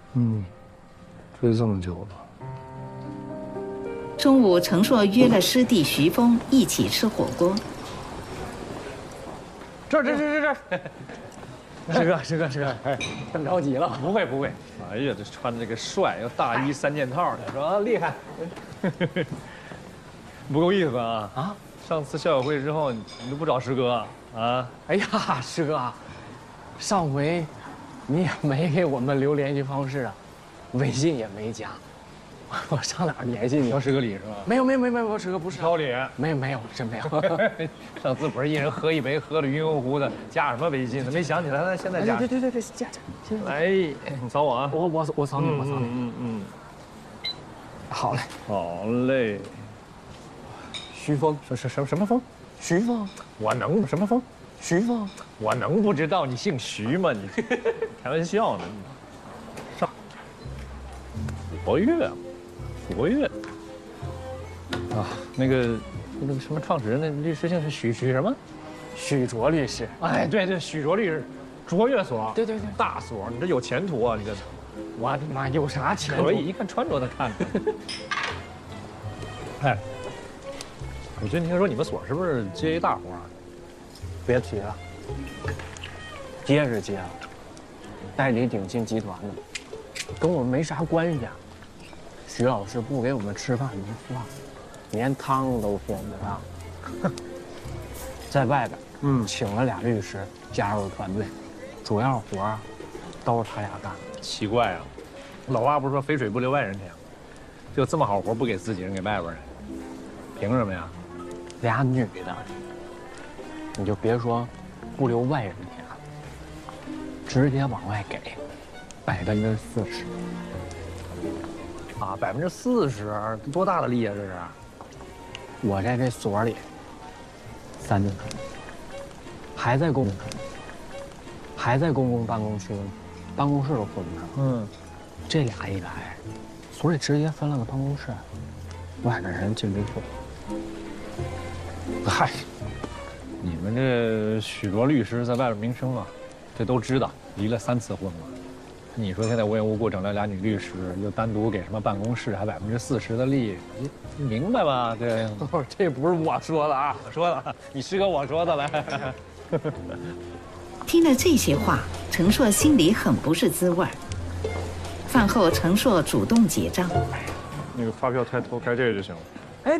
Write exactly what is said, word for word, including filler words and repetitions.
嗯，追这么久了。 中午，程硕约了师弟徐峰一起吃火锅。 这儿这儿这儿这儿这儿。 师哥，师哥，师哥，哎，等着急了。不会，不会。 哎呀，这穿的这个帅，又大衣三件套的，是吧？厉害。不够意思啊！啊，上次校友会之后，你都不找师哥啊？ 哎呀，师哥，上回你也没给我们留联系方式啊，微信也没加，我上哪儿联系你？ 挑师哥礼是吧？ 没有，没有，没有，没有，师哥不是挑礼。 没有，没有，真没有。 上次不是一人喝一杯，喝的晕乎乎的，加什么微信呢？没想起来，那现在加。 对对对对，加加。 来，你扫我啊！ 我我我扫你，我扫你。 嗯嗯。 好嘞， 好嘞。 徐峰， 什什什么什么峰？ 徐峰， 我能什么峰？ 徐峰， 我能不知道你姓徐吗？你开玩笑呢？上卓越，卓越啊，那个那个什么创始人，那律师姓是许许什么？ 许卓律师。 哎，对对，许卓律师，卓越所。 对对对， 大所，你这有前途啊！你这， 我的妈，有啥前途？ 可以，一看穿着他看着。哎，我最近听说你们所是不是接一大活啊？ 别提了，接是接了，代理鼎鑫集团的，跟我们没啥关系啊。徐老师不给我们吃饭就算了，连汤都送不上。在外边，嗯，请了俩律师加入团队，主要活儿都是他俩干。 奇怪啊，老话不是说肥水不流外人田，就这么好活不给自己人，给外边人，凭什么呀？ 俩女的，你就别说不留外人田了，直接往外给百分之四十。 啊，百分之四十，多大的利啊！这是。 我在这所里三年，还在公，还在公共办公区，办公室都分不上。嗯，这俩一来，所里直接分了个办公室，外边人进不去。 嗨，你们这许多律师在外边名声啊，这都知道，离了三次婚了。你说现在无缘无故整了俩女律师，又单独给什么办公室还百分之四十的利，你明白吧？这这不是我说的啊， 我说的，你师哥我说的来。 听了这些话，程硕心里很不是滋味儿。饭后，程硕主动结账。 那个发票抬头开这个就行了。